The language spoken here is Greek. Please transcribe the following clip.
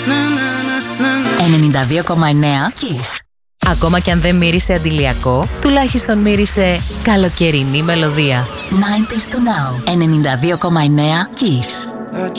92,9 Kiss. Ακόμα κι αν δεν μύρισε αντιλιακό, τουλάχιστον μύρισε καλοκαιρινή μελωδία. 90s to now. 92,9 Kiss.